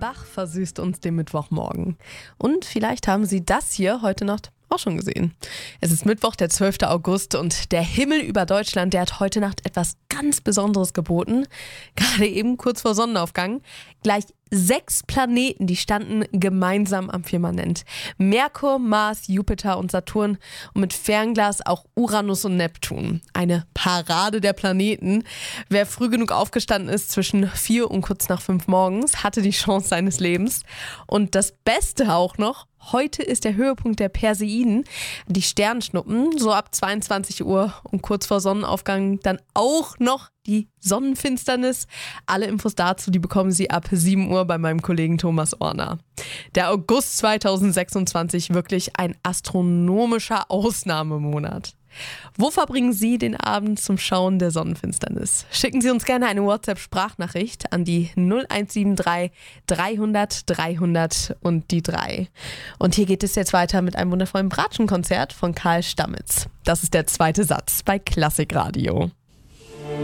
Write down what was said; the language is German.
Bach versüßt uns den Mittwochmorgen. Und vielleicht haben Sie das hier heute Nacht auch schon gesehen. Es ist Mittwoch, der 12. August und der Himmel über Deutschland, der hat heute Nacht etwas ganz Besonderes geboten. Gerade eben kurz vor Sonnenaufgang. Gleich 6 Planeten, die standen gemeinsam am Firmament. Merkur, Mars, Jupiter und Saturn und mit Fernglas auch Uranus und Neptun. Eine Parade der Planeten. Wer früh genug aufgestanden ist, zwischen 4 und kurz nach 5 morgens, hatte die Chance seines Lebens. Und das Beste auch noch, heute ist der Höhepunkt der Perseiden, die Sternschnuppen, so ab 22 Uhr und kurz vor Sonnenaufgang dann auch noch die Sonnenfinsternis. Alle Infos dazu, die bekommen Sie ab 7 Uhr bei meinem Kollegen Thomas Orner. Der August 2026, wirklich ein astronomischer Ausnahmemonat. Wo verbringen Sie den Abend zum Schauen der Sonnenfinsternis? Schicken Sie uns gerne eine WhatsApp-Sprachnachricht an die 0173 300 300 und die 3. Und hier geht es jetzt weiter mit einem wundervollen Bratschenkonzert von Karl Stammitz. Das ist der zweite Satz bei Klassikradio.